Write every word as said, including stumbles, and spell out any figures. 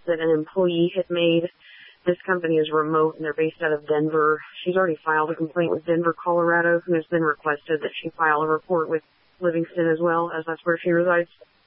that an employee had made. This company is remote, and they're based out of Denver. She's already filed a complaint with Denver, Colorado, and has been requested that she file a report with Livingston as well, as that's where she resides.